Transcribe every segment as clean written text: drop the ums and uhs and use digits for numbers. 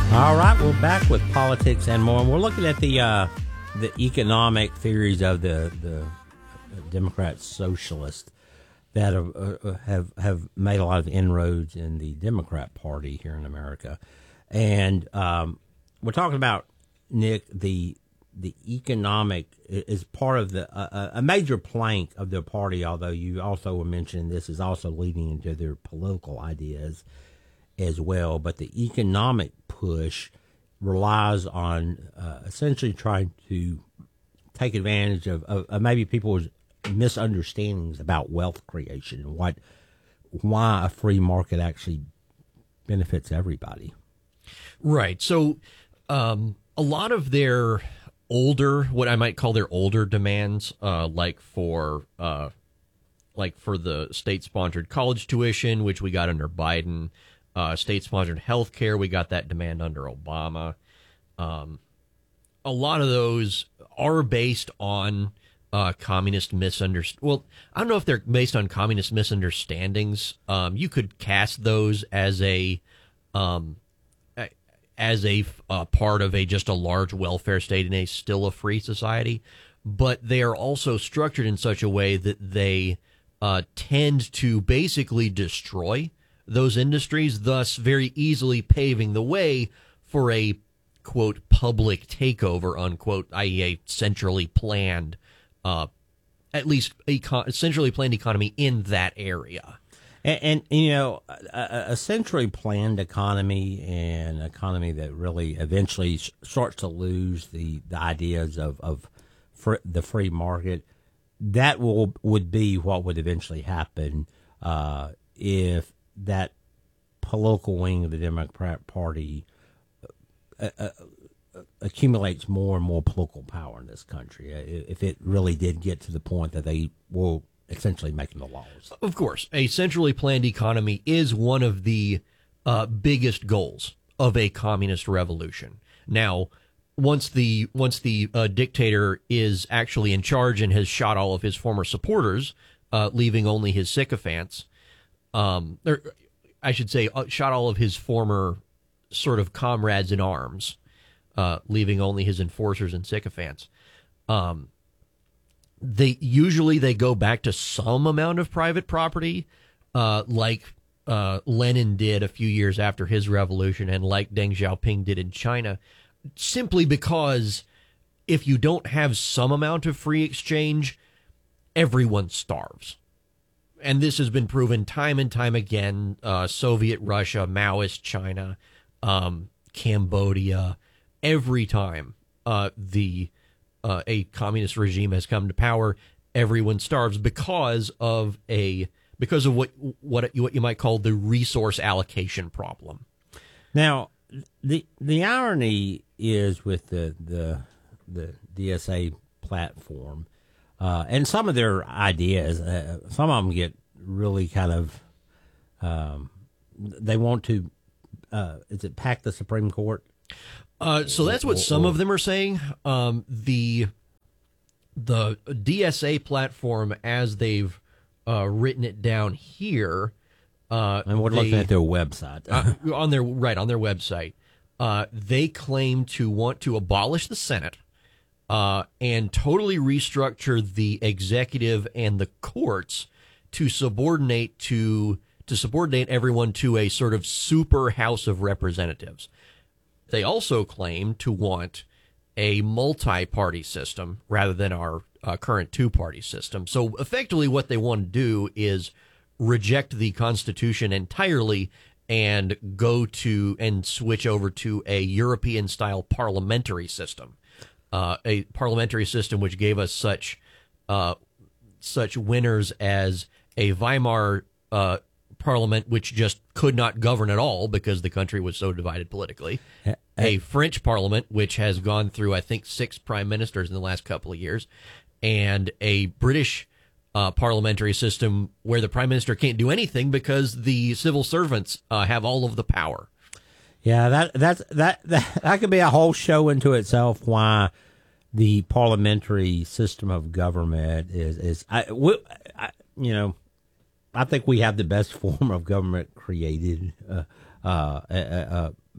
All right, we're back with politics and more. And we're looking at the economic theories of the Democrat socialists that have made a lot of inroads in the Democrat Party here in America. And we're talking about, Nick, the economic is part of a major plank of their party, although you also were mentioning this is also leading into their political ideas as well. But the economic push relies on essentially trying to take advantage of maybe people's misunderstandings about wealth creation and why a free market actually benefits everybody. Right. So a lot of their what I might call their older demands, like for the state-sponsored college tuition, which we got under Biden, state-sponsored health care, we got that demand under Obama. A lot of those are based on communist misunderstandings. Well, I don't know if they're based on communist misunderstandings. You could cast those as a part of just a large welfare state in a still a free society, but they are also structured in such a way that they tend to basically destroy those industries, thus very easily paving the way for a, quote, public takeover, unquote, i.e. a centrally planned, at least centrally planned economy in that area. And you know, a centrally planned economy and an economy that really eventually starts to lose the ideas of the free market, that would be what would eventually happen if that political wing of the Democrat Party accumulates more and more political power in this country. If it really did get to the point that they will essentially making the laws. Of course, a centrally planned economy is one of the biggest goals of a communist revolution. Now, once the dictator is actually in charge and has shot all of his former supporters, leaving only his sycophants, or I should say, shot all of his former sort of comrades in arms, leaving only his enforcers and sycophants. They go back to some amount of private property, like Lenin did a few years after his revolution, and like Deng Xiaoping did in China, simply because if you don't have some amount of free exchange, everyone starves. And this has been proven time and time again. Soviet Russia, Maoist China, Cambodia, every time a communist regime has come to power, everyone starves because of what you might call the resource allocation problem. Now, the irony is with the DSA platform, and some of their ideas, some of them get really kind of they want to is it pack the Supreme Court? So that's what some of them are saying. The DSA platform, as they've written it down here, and we're looking at their website. on their website, they claim to want to abolish the Senate and totally restructure the executive and the courts to subordinate everyone to a sort of super House of Representatives. They also claim to want a multi-party system rather than our current two-party system. So effectively what they want to do is reject the Constitution entirely and switch over to a European-style parliamentary system, a parliamentary system which gave us such winners as a Weimar parliament, which just could not govern at all because the country was so divided politically. A French parliament, which has gone through, I think, 6 prime ministers in the last couple of years, and a British parliamentary system where the prime minister can't do anything because the civil servants have all of the power. Yeah, that could be a whole show into itself. Why the parliamentary system of government is I think we have the best form of government created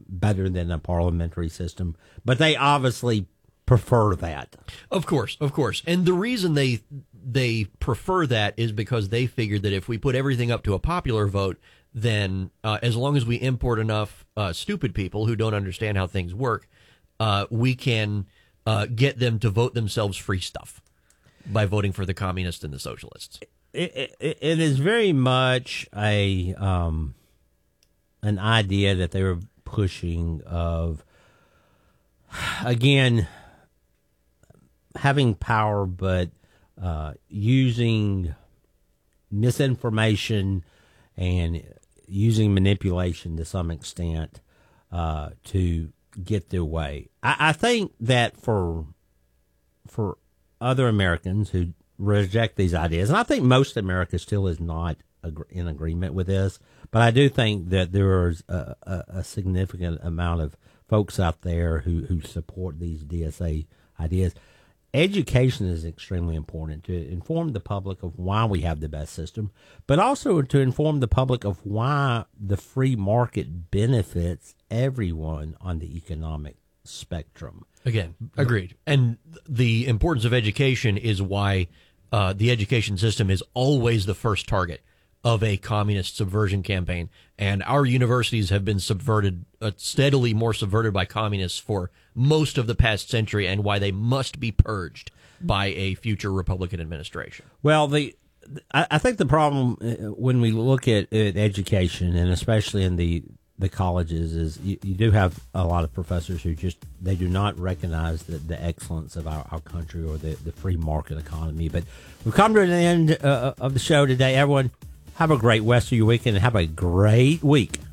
better than a parliamentary system, but they obviously prefer that. Of course. And the reason they prefer that is because they figured that if we put everything up to a popular vote, then as long as we import enough stupid people who don't understand how things work, we can get them to vote themselves free stuff by voting for the communists and the socialists. It is very much an idea that they were pushing of, again, having power, but using misinformation and using manipulation to some extent to get their way. I think that for other Americans who reject these ideas, and I think most America still is not in agreement with this, but I do think that there is a significant amount of folks out there who support these DSA ideas. Education is extremely important to inform the public of why we have the best system, but also to inform the public of why the free market benefits everyone on the economic spectrum. Again, agreed. And the importance of education is why the education system is always the first target of a communist subversion campaign. And our universities have been subverted, steadily more subverted by communists for most of the past century, and why they must be purged by a future Republican administration. Well, I think the problem when we look at education, and especially in the colleges, is you do have a lot of professors who they do not recognize the excellence of our country or the free market economy. But we've come to the end of the show today. Everyone, have a great rest of your weekend and have a great week.